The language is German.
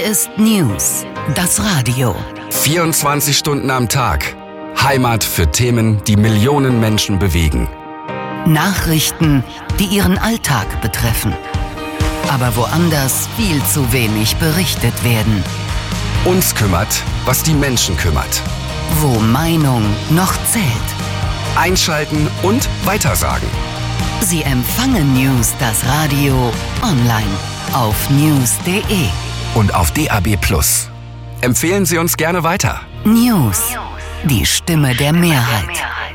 ist News, das Radio. 24 Stunden am Tag. Heimat für Themen, die Millionen Menschen bewegen. Nachrichten, die ihren Alltag betreffen. Aber woanders viel zu wenig berichtet werden. Uns kümmert, was die Menschen kümmert. Wo Meinung noch zählt. Einschalten und weitersagen. Sie empfangen News, das Radio, online auf news.de. Und auf DAB+. Empfehlen Sie uns gerne weiter. News, die Stimme der Mehrheit.